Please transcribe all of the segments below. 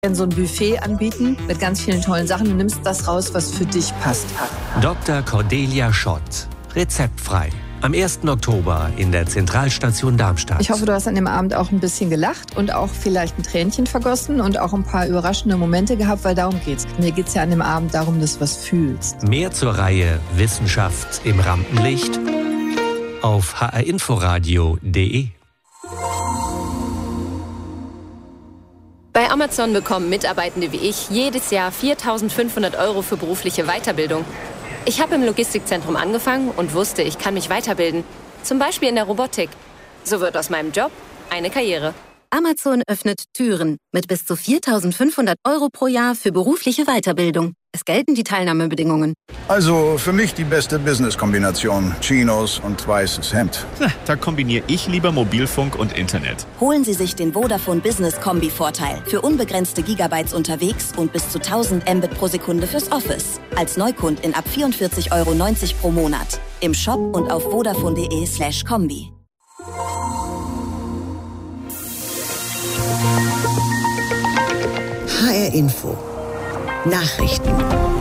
So ein Buffet anbieten mit ganz vielen tollen Sachen. Du nimmst das raus, was für dich passt. Dr. Cordelia Schott. Rezeptfrei. Am 1. Oktober in der Zentralstation Darmstadt. Ich hoffe, du hast an dem Abend auch ein bisschen gelacht und auch vielleicht ein Tränchen vergossen und auch ein paar überraschende Momente gehabt, weil darum geht's. Mir geht's ja an dem Abend darum, dass du was fühlst. Mehr zur Reihe Wissenschaft im Rampenlicht auf hrinforadio.de. Bei Amazon bekommen Mitarbeitende wie ich jedes Jahr 4.500 € für berufliche Weiterbildung. Ich habe im Logistikzentrum angefangen und wusste, ich kann mich weiterbilden. Zum Beispiel in der Robotik. So wird aus meinem Job eine Karriere. Amazon öffnet Türen mit bis zu 4.500 € pro Jahr für berufliche Weiterbildung. Es gelten die Teilnahmebedingungen. Also für mich die beste Business-Kombination. Chinos und weißes Hemd. Da kombiniere ich lieber Mobilfunk und Internet. Holen Sie sich den Vodafone Business Kombi-Vorteil. Für unbegrenzte Gigabytes unterwegs und bis zu 1000 Mbit pro Sekunde fürs Office. Als Neukundin ab 44,90 € pro Monat. Im Shop und auf vodafone.de/kombi. HR Info. Nachrichten.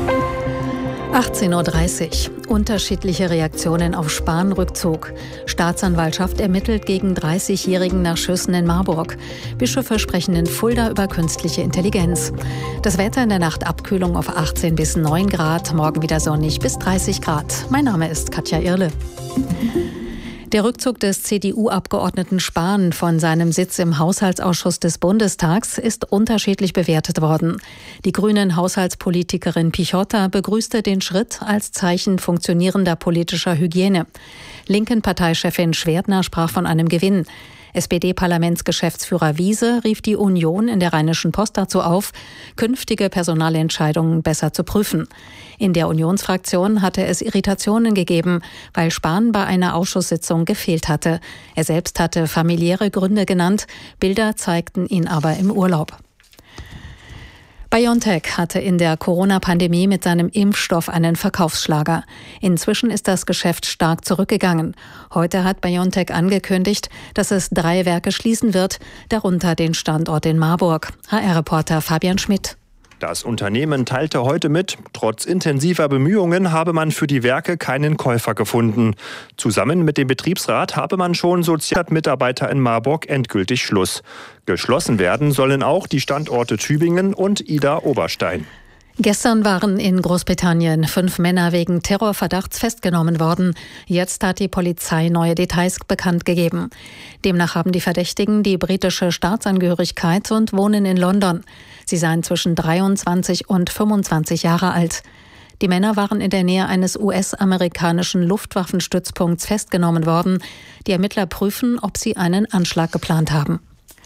18:30 Uhr. Unterschiedliche Reaktionen auf Spahn-Rückzug. Staatsanwaltschaft ermittelt gegen 30-Jährigen nach Schüssen in Marburg. Bischöfe sprechen in Fulda über künstliche Intelligenz. Das Wetter in der Nacht Abkühlung auf 18 bis 9 Grad. Morgen wieder sonnig bis 30 Grad. Mein Name ist Katja Irle. Der Rückzug des CDU-Abgeordneten Spahn von seinem Sitz im Haushaltsausschuss des Bundestags ist unterschiedlich bewertet worden. Die grünen Haushaltspolitikerin Pichotta begrüßte den Schritt als Zeichen funktionierender politischer Hygiene. Linken Parteichefin Schwerdner sprach von einem Gewinn. SPD-Parlamentsgeschäftsführer Wiese rief die Union in der Rheinischen Post dazu auf, künftige Personalentscheidungen besser zu prüfen. In der Unionsfraktion hatte es Irritationen gegeben, weil Spahn bei einer Ausschusssitzung gefehlt hatte. Er selbst hatte familiäre Gründe genannt, Bilder zeigten ihn aber im Urlaub. BioNTech hatte in der Corona-Pandemie mit seinem Impfstoff einen Verkaufsschlager. Inzwischen ist das Geschäft stark zurückgegangen. Heute hat BioNTech angekündigt, dass es 3 Werke schließen wird, darunter den Standort in Marburg. HR-Reporter Fabian Schmidt. Das Unternehmen teilte heute mit, trotz intensiver Bemühungen habe man für die Werke keinen Käufer gefunden. Zusammen mit dem Betriebsrat habe man schon Mitarbeiter in Marburg endgültig Schluss. Geschlossen werden sollen auch die Standorte Tübingen und Idar-Oberstein. Gestern waren in Großbritannien 5 Männer wegen Terrorverdachts festgenommen worden. Jetzt hat die Polizei neue Details bekannt gegeben. Demnach haben die Verdächtigen die britische Staatsangehörigkeit und wohnen in London. Sie seien zwischen 23 und 25 Jahre alt. Die Männer waren in der Nähe eines US-amerikanischen Luftwaffenstützpunkts festgenommen worden. Die Ermittler prüfen, ob sie einen Anschlag geplant haben.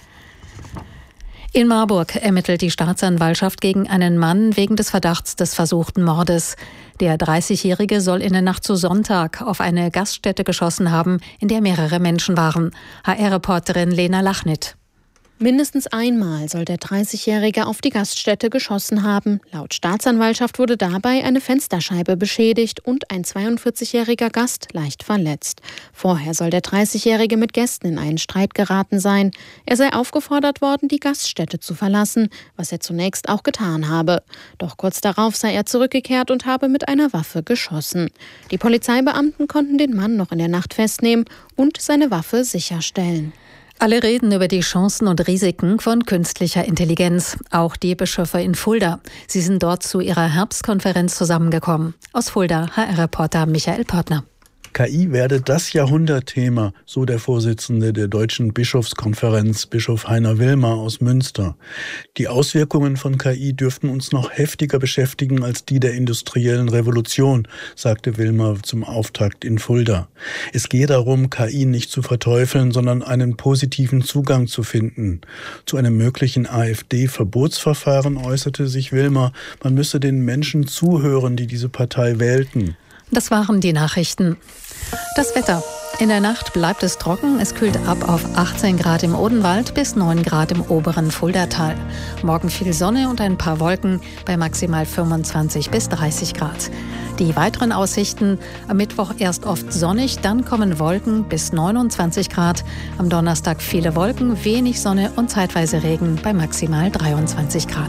In Marburg ermittelt die Staatsanwaltschaft gegen einen Mann wegen des Verdachts des versuchten Mordes. Der 30-Jährige soll in der Nacht zu Sonntag auf eine Gaststätte geschossen haben, in der mehrere Menschen waren. HR-Reporterin Lena Lachnit. Mindestens einmal soll der 30-Jährige auf die Gaststätte geschossen haben. Laut Staatsanwaltschaft wurde dabei eine Fensterscheibe beschädigt und ein 42-jähriger Gast leicht verletzt. Vorher soll der 30-Jährige mit Gästen in einen Streit geraten sein. Er sei aufgefordert worden, die Gaststätte zu verlassen, was er zunächst auch getan habe. Doch kurz darauf sei er zurückgekehrt und habe mit einer Waffe geschossen. Die Polizeibeamten konnten den Mann noch in der Nacht festnehmen und seine Waffe sicherstellen. Alle reden über die Chancen und Risiken von künstlicher Intelligenz. Auch die Bischöfe in Fulda. Sie sind dort zu ihrer Herbstkonferenz zusammengekommen. Aus Fulda, HR-Reporter Michael Pörtner. KI werde das Jahrhundertthema, so der Vorsitzende der Deutschen Bischofskonferenz, Bischof Heiner Willmar aus Münster. Die Auswirkungen von KI dürften uns noch heftiger beschäftigen als die der industriellen Revolution, sagte Willmar zum Auftakt in Fulda. Es gehe darum, KI nicht zu verteufeln, sondern einen positiven Zugang zu finden. Zu einem möglichen AfD-Verbotsverfahren äußerte sich Willmar, man müsse den Menschen zuhören, die diese Partei wählten. Das waren die Nachrichten. Das Wetter. In der Nacht bleibt es trocken. Es kühlt ab auf 18 Grad im Odenwald bis 9 Grad im oberen Fuldatal. Morgen viel Sonne und ein paar Wolken bei maximal 25 bis 30 Grad. Die weiteren Aussichten: am Mittwoch erst oft sonnig, dann kommen Wolken bis 29 Grad. Am Donnerstag viele Wolken, wenig Sonne und zeitweise Regen bei maximal 23 Grad.